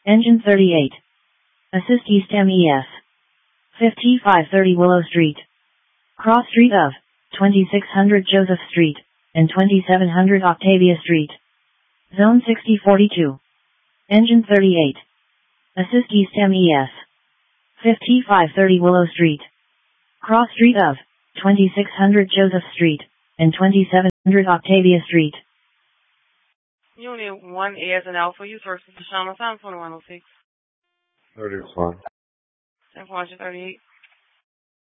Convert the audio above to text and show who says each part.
Speaker 1: Engine 38. Assist East MES. 5530 Willow Street. Cross Street of 2600 Joseph Street and 2700 Octavia Street. Zone 6042. Engine 38. Assist East MES. 5530 Willow Street. Cross Street of 2600 Joseph Street and 2700 Octavia Street.
Speaker 2: Unit 1A as an Alpha, use versus Deshaun, time 2106.
Speaker 3: 30 is fine.
Speaker 2: 10-438.